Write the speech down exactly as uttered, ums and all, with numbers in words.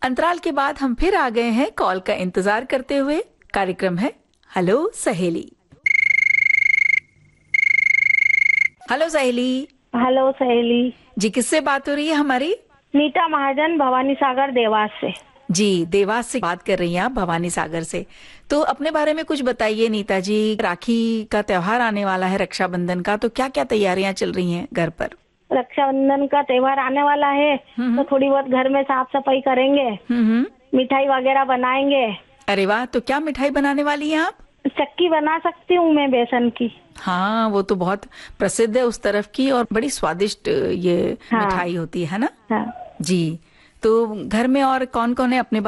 अंतराल के बाद हम फिर आ गए हैं कॉल का इंतजार करते हुए। कार्यक्रम है हेलो सहेली। हेलो सहेली। हेलो सहेली जी, किससे बात हो रही है हमारी? नीता महाजन, भवानी सागर देवास से। जी, देवास से बात कर रही हैं आप, भवानी सागर से। तो अपने बारे में कुछ बताइए नीता जी। राखी का त्योहार आने वाला है, रक्षाबंधन का, तो क्या क्या तैयारियां चल रही हैं घर पर? रक्षाबंधन का त्योहार आने वाला है तो थोड़ी बहुत घर में साफ सफाई करेंगे, हम्म। मिठाई वगैरह बनाएंगे। अरे वाह, तो क्या मिठाई बनाने वाली हैं आप? चक्की बना सकती हूँ मैं बेसन की। हाँ, वो तो बहुत प्रसिद्ध है उस तरफ की और बड़ी स्वादिष्ट ये हाँ, मिठाई होती है ना। हाँ। जी, तो घर में और कौन कौन है अपने